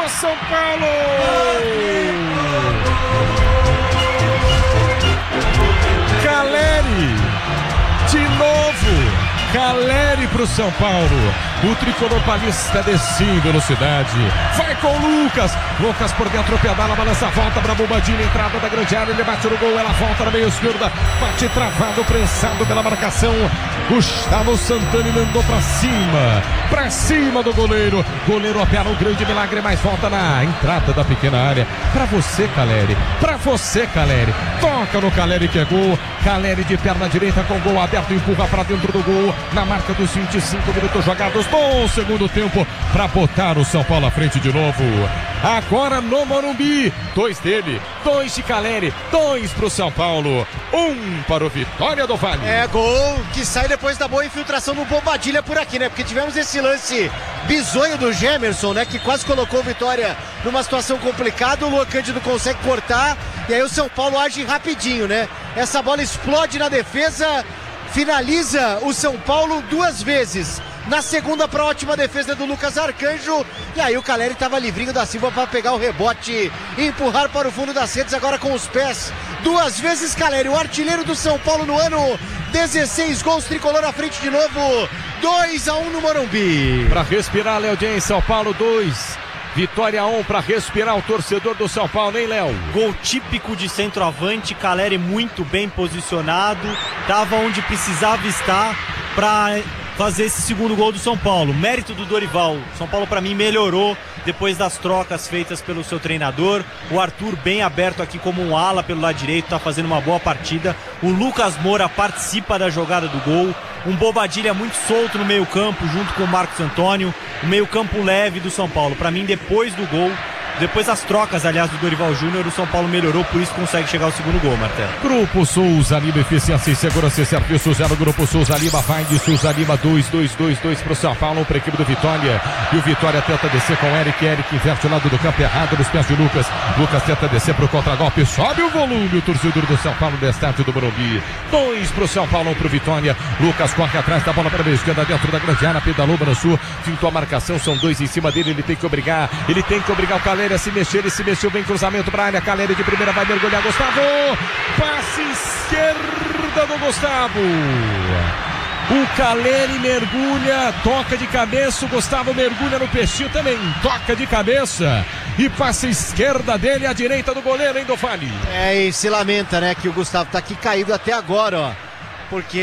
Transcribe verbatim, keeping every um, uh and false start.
São Paulo! Caleri, de novo, Caleri pro São Paulo. O tricolor paulista desce em velocidade. Vai com o Lucas. Lucas por dentro, pedala, balança, volta pra Bobadilha, entrada da grande área. Ele bate no gol, ela volta na meia esquerda. Bate travado, prensado pela marcação. Gustavo Santana mandou pra cima. Pra cima do goleiro. Goleiro opera um grande milagre, mas volta na entrada da pequena área. Pra você, Caleri. Pra você, Caleri. Toca no Caleri que é gol. Caleri de perna direita com gol aberto, empurra pra dentro do gol. Na marca dos vinte e cinco minutos jogados. Bom segundo tempo para botar o São Paulo à frente de novo. Agora no Morumbi, dois dele, dois de Caleri, dois pro São Paulo, um para o Vitória do Vale. É gol que sai depois da boa infiltração no Bobadilha por aqui, né? Porque tivemos esse lance bizonho do Gemerson, né? Que quase colocou o Vitória numa situação complicada. O Luan Cândido consegue cortar e aí o São Paulo age rapidinho, né? Essa bola explode na defesa, finaliza o São Paulo duas vezes. Na segunda, para ótima defesa do Lucas Arcanjo. E aí o Caleri estava livrinho da Silva para pegar o rebote e empurrar para o fundo das redes agora com os pés. Duas vezes Caleri, o artilheiro do São Paulo no ano. dezesseis gols, tricolor à frente de novo. dois a um no Morumbi. Para respirar, Léo James, São Paulo dois. Vitória um para respirar o torcedor do São Paulo, hein, Léo? Gol típico de centroavante, Caleri muito bem posicionado, estava onde precisava estar para fazer esse segundo gol do São Paulo. Mérito do Dorival. São Paulo, para mim, melhorou depois das trocas feitas pelo seu treinador. O Arthur bem aberto aqui como um ala pelo lado direito, está fazendo uma boa partida. O Lucas Moura participa da jogada do gol. Um Bobadilha muito solto no meio campo, junto com o Marcos Antônio. O meio campo leve do São Paulo. Para mim, depois do gol, depois das trocas, aliás, do Dorival Júnior, o São Paulo melhorou, por isso consegue chegar ao segundo gol, Martelo. Grupo Souza Lima, eficiência e segurança e serviço zero. Grupo Souza Lima, vai de Souza Lima, dois, dois, dois, dois pro São Paulo, um pra equipe do Vitória. E o Vitória tenta descer com o Eric, Eric inverte o lado do campo errado, nos pés de Lucas. Lucas tenta descer pro contragolpe, sobe o volume, o torcedor do São Paulo, no estádio do Morumbi. Dois pro São Paulo, um pro Vitória. Lucas corre atrás da bola para a esquerda, dentro da grande área, pedalou no sul, fintou a marcação, são dois em cima dele, ele tem que obrigar, ele tem que obrigar o Caleri a se mexer, ele se mexeu bem, cruzamento para a área, Caleri de primeira vai mergulhar, Gustavo, passe esquerda do Gustavo, o Caleri mergulha, toca de cabeça, o Gustavo mergulha no peixinho também, toca de cabeça e passe esquerda dele, à direita do goleiro, hein, do Vale. É, e se lamenta, né, que o Gustavo tá aqui caído até agora, ó, porque